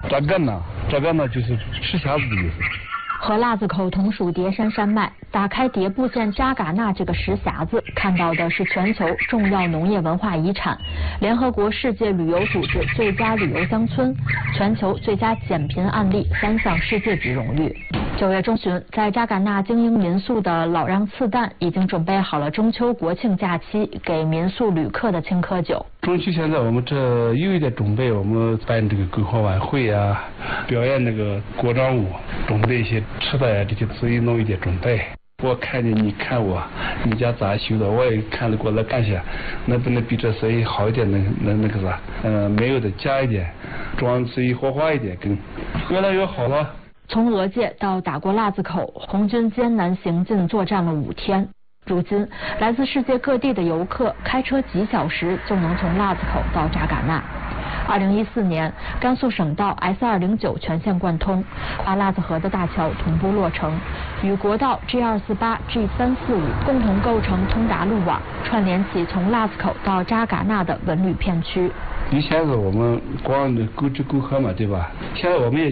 扎干呐就是石匣子的意思。 和腊子口同属叠山山脉，打开迭部县扎尕那这个石匣子，看到的是全球重要农业文化遗产、联合国世界旅游组织最佳旅游乡村、全球最佳减贫案例3项世界级荣誉。9月中旬，在扎尕那经营民宿的老让次旦已经准备好了中秋国庆假期给民宿旅客的青稞酒。 中秋现在我们这有一点准备，我们办这个篝火晚会啊，表演那个国章舞，准备一些吃的呀，这些自己弄一点准备。我看见你看我，你家咋修的，我也看了过来看一下，能不能比这生意好一点，那个啥，没有的加一点，装生意活化一点，更越来越好了。 从俄界到打过腊子口，红军艰难行进作战了5天。如今，来自世界各地的游客开车几小时就能从腊子口到扎尕那。2014年，甘肃省道 S209全线贯通，跨腊子河的大桥同步落成，与国道 G248、G345共同构成通达路网，串联起从腊子口到扎尕那的文旅片区。 以前是我们光沟河嘛，对吧？现在我们也